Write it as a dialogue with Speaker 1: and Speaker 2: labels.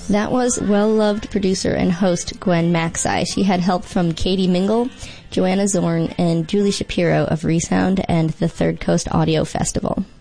Speaker 1: That was well-loved producer and host Gwen Maxey. She had help from Katie Mingle, Joanna Zorn, and Julie Shapiro of Resound and the Third Coast Audio Festival.